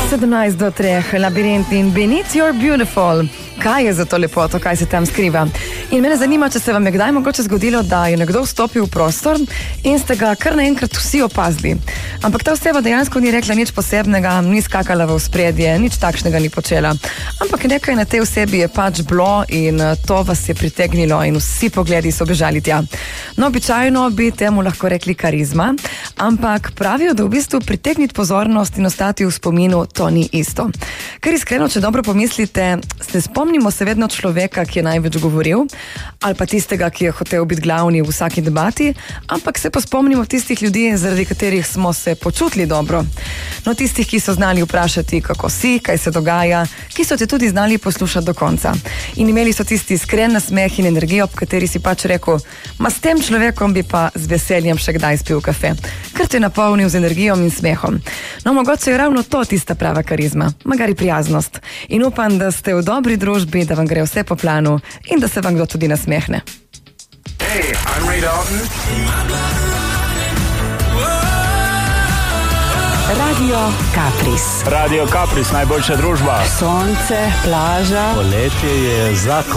17 do 3, Labirint in Beneath Your Beautiful. Kaj je za to lepoto, kaj se tam skriva? In mene zanima, če se vam je kdaj mogoče zgodilo, da je nekdo vstopil v prostor in ste ga kar naenkrat vsi opazili. Ampak ta oseba dejansko ni rekla nič posebnega, ni skakala v ospredje, nič takšnega ni počela. Ampak nekaj na tej osebi je pač bilo in to vas je pritegnilo in vsi pogledi so bežali tja. No, običajno bi temu lahko rekli karizma, ampak pravijo, da v bistvu pritegniti pozornost in ostati v spominu, to ni isto. Ker iskreno, če dobro pomislite, spomnimo se vedno človeka, ki je največ govoril, ali pa tistega, ki je hotel biti glavni v vsaki debati, ampak se pa spomnimo tistih ljudi, zaradi katerih smo se počutili dobro. No, tistih, ki so znali vprašati, kako si, kaj se dogaja, ki so te tudi znali poslušati do konca. In imeli so tisti iskren nasmeh in energijo, ob kateri si pač rekel, ma s tem človekom bi pa z veseljem še kdaj spil kafe, ker te je napolnil z energijo in smehom. No, mogoče je ravno to tista prava karizma, magari prijaznost. In upam, da ste v dobri družbi, da vam gre vse po planu in da se vam kdo tudi nasmehne. Hey, I'm Ray Dalton. Radio Kapris. Radio Kapris, najboljša družba. Sonce, plaža. Poletje je zakon.